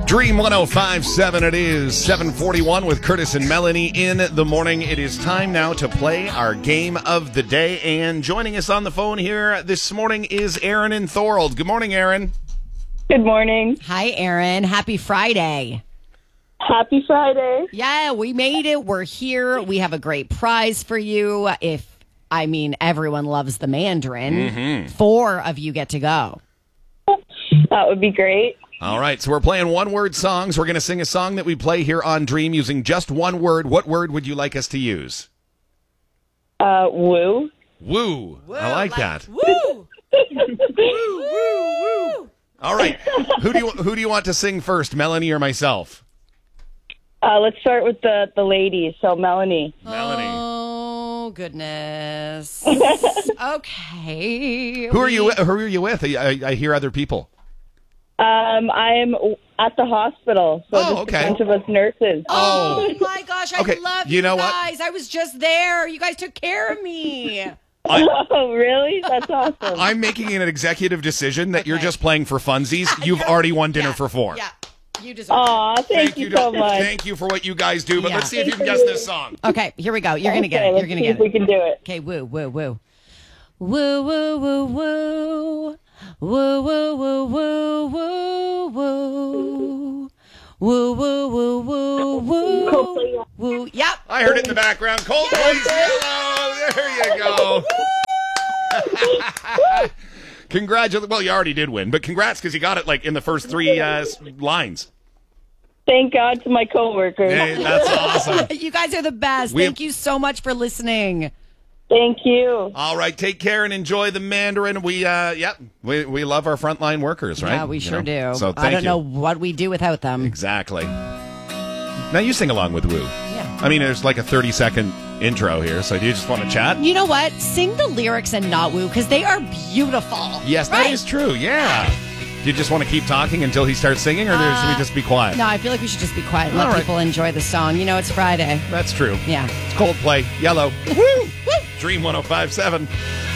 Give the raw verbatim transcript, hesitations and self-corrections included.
Dream one oh five point seven, it is seven forty-one with Curtis and Melanie in the morning. It is time now to play our game of the day. And joining us on the phone here this morning is Aaron and Thorold. Good morning, Aaron. Good morning. Hi, Aaron. Happy Friday. Happy Friday. Yeah, we made it. We're here. We have a great prize for you. If, I mean, everyone loves the Mandarin, Mm-hmm. four of you get to go. That would be great. All right, so we're playing one-word songs. We're going to sing a song that we play here on Dream using just one word. What word would you like us to use? Uh, woo. Woo. I like, that. Woo! woo, woo, woo. All right, who do you who do you want to sing first, Melanie or myself? Uh, let's start with the, the ladies. So, Melanie. Melanie. Oh, goodness. Okay. Who are you? Who are you with? I, I hear other people. Um, I'm at the hospital. So, Oh, just okay. a bunch of us nurses. Oh, my gosh. I Okay, love you you, know what? guys. I was just there. You guys took care of me. Oh, really? That's awesome. I'm making an executive decision that you're Okay. just playing for funsies. You've already won dinner Yeah, for four. Yeah, you deserve Aw, thank, you so to- much. Thank you for what you guys do. But Yeah. let's see if you can guess this song. it. Okay, here we go. You're going to get Okay, it. let's You're going to see get if we it. can do it. Okay, woo, woo, woo. Woo, woo, woo, woo. Woo, woo, woo, woo, woo, woo. Woo, woo, woo, woo, woo. Coldplay. Woo. Yep. I heard it in the background. Coldplay's Yellow. There you go. Congratulations. Well, you already did win, but congrats because you got it like in the first three uh, s- lines. Thank God to my coworkers. Hey, that's awesome. You guys are the best. We- Thank you so much for listening. Thank you. All right, take care and enjoy the Mandarin. We, uh, yeah, we we love our frontline workers, right? Yeah, we You sure know? do. So thank I don't you. know what we do without them. Exactly. Now you sing along with Woo. Yeah. I mean, there's like a thirty second intro here, so do you just want to chat? You know what? Sing the lyrics and not woo because they are beautiful. Yes, right? that is true. Yeah. Do you just want to keep talking until he starts singing, or Uh, should we just be quiet? No, I feel like we should just be quiet and let All right. people enjoy the song. You know, it's Friday. That's true. Yeah. It's Coldplay, Yellow. Woo! Dream one oh five point seven.